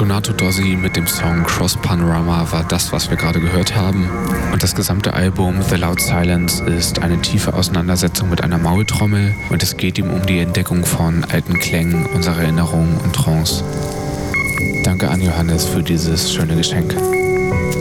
Donato Dozzi mit dem Song Cross Panorama war das, was wir gerade gehört haben. Und das gesamte Album The Loud Silence ist eine tiefe Auseinandersetzung mit einer Maultrommel und es geht ihm um die Entdeckung von alten Klängen, unserer Erinnerungen und Trance. Danke an Johannes für dieses schöne Geschenk.